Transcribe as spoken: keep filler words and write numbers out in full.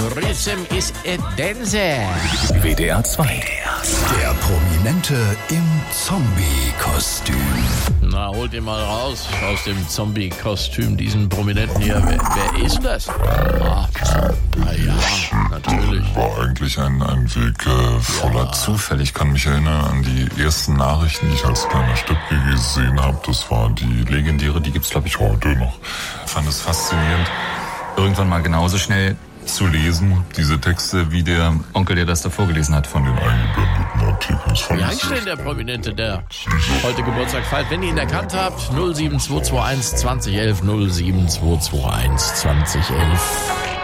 Rhythm is a Dancer. W D R zwei. Der Prominente im Zombie-Kostüm. Na, holt ihn mal raus aus dem Zombie-Kostüm, diesen Prominenten hier. Wer, wer ist das? Ah, na ja, natürlich. War eigentlich ein, ein Weg äh, voller Ja. Zufälle. Ich kann mich erinnern an die ersten Nachrichten, die ich als kleiner Steppke gesehen habe. Das war die legendäre, die gibt's glaube ich heute noch. Ich fand es faszinierend, irgendwann mal genauso schnell zu lesen, diese Texte, wie der Onkel, der das da vorgelesen hat von den eingeblendeten Artikeln. Das fand Wie ich heißt sehr denn der Prominente, der heute Geburtstag feiert? Wenn ihr ihn erkannt habt, null sieben zwei zwei eins zwanzig elf null sieben zwei zwei eins zwanzig elf.